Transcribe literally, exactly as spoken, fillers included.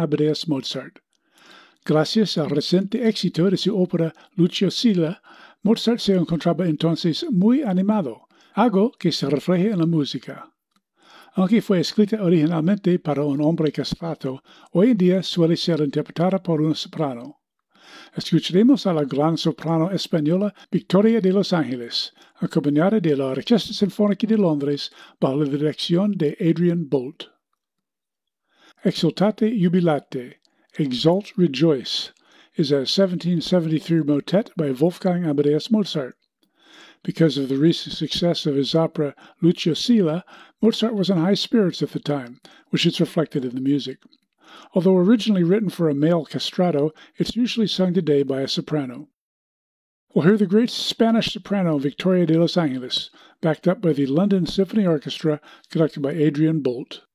Amadeus Mozart. Gracias al reciente éxito de su ópera Lucio Silla, Mozart se encontraba entonces muy animado, algo que se refleja en la música. Aunque fue escrita originalmente para un hombre castrato, hoy en día suele ser interpretada por un soprano. Escucharemos a la gran soprano española Victoria de Los Ángeles, acompañada de la Orquesta Sinfónica de Londres bajo la dirección de Adrian Bolt. Exultate jubilate, Exult Rejoice, is a seventeen seventy-three motet by Wolfgang Amadeus Mozart. Because of the recent success of his opera Lucio Silla, Mozart was in high spirits at the time, which is reflected in the music. Although originally written for a male castrato, it's usually sung today by a soprano. We'll hear the great Spanish soprano Victoria de Los Angeles, backed up by the London Symphony Orchestra, conducted by Adrian Bolt.